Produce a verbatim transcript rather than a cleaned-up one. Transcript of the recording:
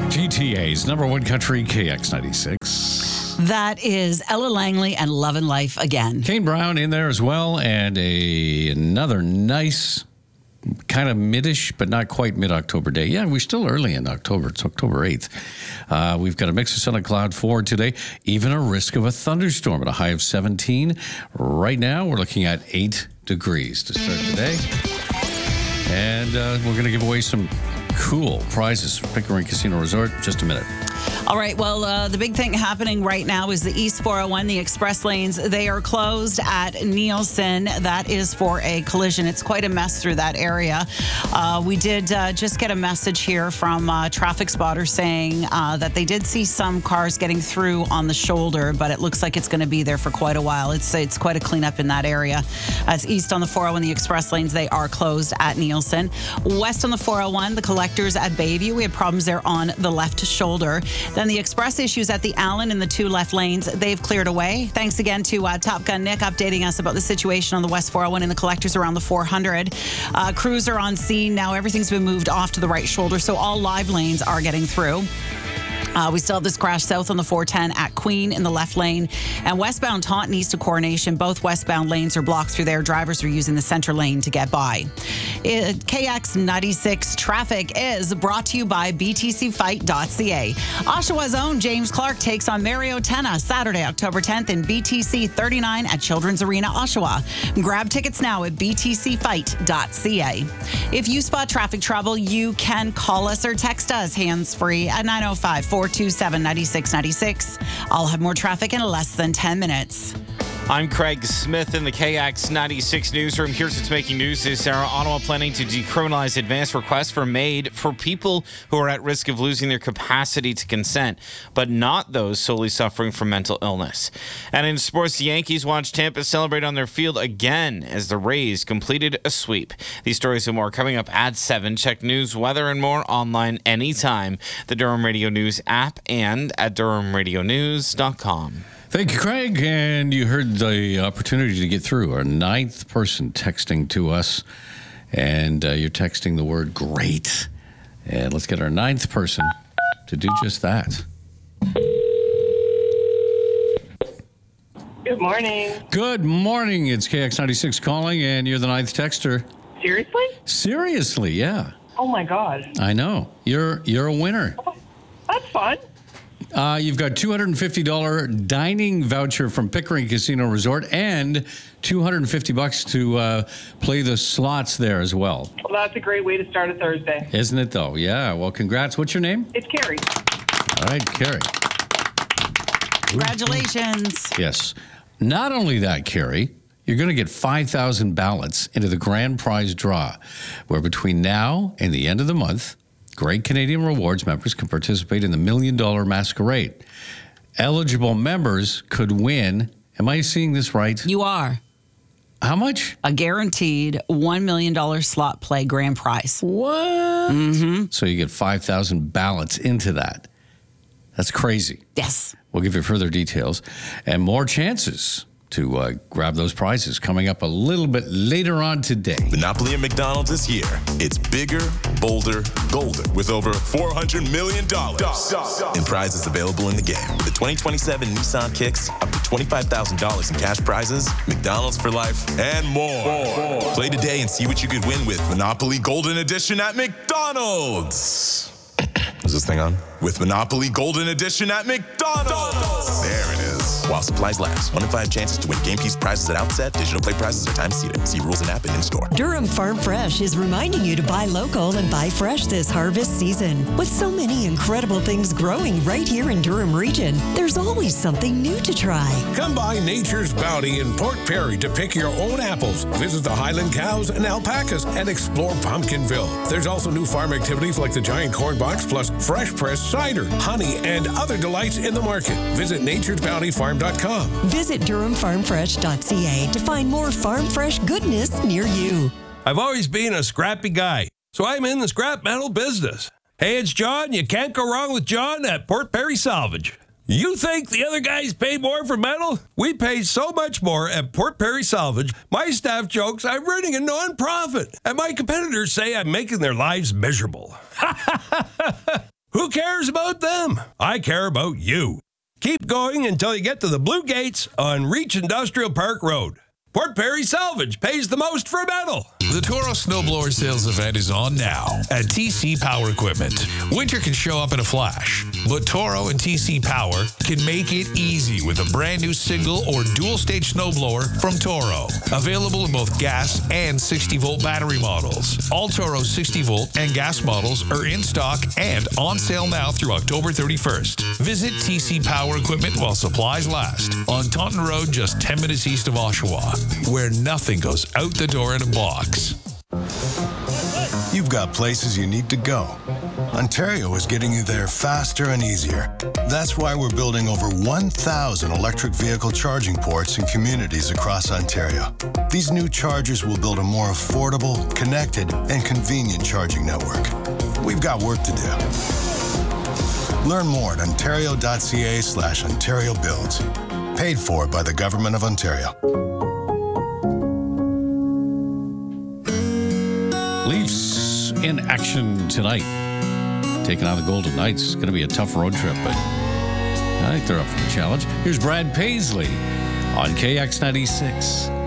G T A's number one country, K X ninety-six. That is Ella Langley and Love and Life again. Kane Brown in there as well, and a another nice kind of mid-ish, but not quite mid-October day. Yeah, we're still early in October. It's October eighth. Uh, we've got a mix of sun and cloud forward today, even a risk of a thunderstorm at a high of seventeen. Right now, we're looking at eight degrees to start the day. And uh, we're going to give away some cool prizes for Pickering Casino Resort in just a minute. All right. Well, uh, the big thing happening right now is the East four oh one, the express lanes. They are closed at Nielsen. That is for a collision. It's quite a mess through that area. Uh, we did uh, just get a message here from uh, Traffic Spotter saying uh, that they did see some cars getting through on the shoulder, but it looks like it's going to be there for quite a while. It's it's quite a cleanup in that area. As east on the four oh one, the express lanes, they are closed at Nielsen. West on the four oh one, the collectors at Bayview, we had problems there on the left shoulder. Then the express issues at the Allen in the two left lanes, they've cleared away. Thanks again to uh, Top Gun Nick updating us about the situation on the West four oh one and the collectors around the four hundred. Uh, crews are on scene now. Everything's been moved off to the right shoulder, so all live lanes are getting through. Uh, we still have this crash south on the four ten at Queen in the left lane. And westbound Taunton east to Coronation, both westbound lanes are blocked through there. Drivers are using the center lane to get by. It, K X ninety-six traffic is brought to you by B T C fight dot C A. Oshawa's own James Clark takes on Mario Tenna Saturday, October tenth in B T C thirty-nine at Children's Arena, Oshawa. Grab tickets now at B T C fight dot C A. If you spot traffic trouble, you can call us or text us hands-free at nine oh five, four two seven, nine six nine six. I'll have more traffic in less than ten minutes. I'm Craig Smith in the K X ninety-six newsroom. Here's what's making news this hour. Ottawa planning to decriminalize advance requests for MAID for people who are at risk of losing their capacity to consent, but not those solely suffering from mental illness. And in sports, the Yankees watch Tampa celebrate on their field again as the Rays completed a sweep. These stories and more coming up at seven. Check news, weather, and more online anytime. The Durham Radio News app and at durham radio news dot com. Thank you, Craig. And you heard the opportunity to get through. Our ninth person texting to us. And uh, you're texting the word great. And let's get our ninth person to do just that. Good morning. Good morning. It's K X ninety-six calling, and you're the ninth texter. Seriously? Seriously, yeah. Oh, my God. I know. You're you're a winner. Oh, that's fun. Uh, you've got two hundred fifty dollars dining voucher from Pickering Casino Resort and two hundred fifty bucks to uh, play the slots there as well. Well, that's a great way to start a Thursday. Isn't it, though? Yeah. Well, congrats. What's your name? It's Carrie. All right, Carrie. Congratulations. Yes. Not only that, Carrie, you're going to get five thousand ballots into the grand prize draw, where between now and the end of the month, Great Canadian Rewards members can participate in the Million Dollar Masquerade. Eligible members could win, am I seeing this right? You are. How much? A guaranteed one million dollars slot play grand prize. What? Mm-hmm. So you get five thousand ballots into that. That's crazy. Yes. We'll give you further details and more chances to uh, grab those prizes coming up a little bit later on today. Monopoly at McDonald's is here. It's bigger, bolder, golder with over four hundred million dollars in prizes available in the game. With the twenty twenty-seven Nissan Kicks, up to twenty-five thousand dollars in cash prizes, McDonald's for life, and more. more. Play today and see what you could win with Monopoly Golden Edition at McDonald's. Is this thing on? With Monopoly Golden Edition at McDonald's. There it is. While supplies last. One in five chances to win game piece prizes at outset. Digital play prizes are time seated. See rules and app and in-store. Durham Farm Fresh is reminding you to buy local and buy fresh this harvest season. With so many incredible things growing right here in Durham region, there's always something new to try. Come by Nature's Bounty in Port Perry to pick your own apples. Visit the Highland cows and alpacas and explore Pumpkinville. There's also new farm activities like the giant corn box plus fresh pressed cider, honey, and other delights in the market. Visit nature's bounty farm dot com. Visit durham farm fresh dot c a to find more farm fresh goodness near you. I've always been a scrappy guy, so I'm in the scrap metal business. Hey, it's John. You can't go wrong with John at Port Perry Salvage. You think the other guys pay more for metal? We pay so much more at Port Perry Salvage. My staff jokes I'm running a non-profit, and my competitors say I'm making their lives miserable. Who cares? cares about them? I care about you. Keep going until you get to the Blue Gates on Reach Industrial Park Road. Port Perry Salvage pays the most for metal. The Toro Snowblower Sales Event is on now at T C Power Equipment. Winter can show up in a flash, but Toro and T C Power can make it easy with a brand new single or dual stage snowblower from Toro. Available in both gas and sixty volt battery models. All Toro sixty volt and gas models are in stock and on sale now through October thirty-first. Visit T C Power Equipment while supplies last on Taunton Road, just ten minutes east of Oshawa, where nothing goes out the door in a box. You've got places you need to go. Ontario is getting you there faster and easier. That's why we're building over one thousand electric vehicle charging ports in communities across Ontario. These new chargers will build a more affordable, connected, and convenient charging network. We've got work to do. Learn more at ontario.ca slash Ontario Builds. Paid for by the Government of Ontario. Leafs in action tonight. Taking on the Golden Knights. It's going to be a tough road trip, but I think they're up for the challenge. Here's Brad Paisley on K X ninety-six.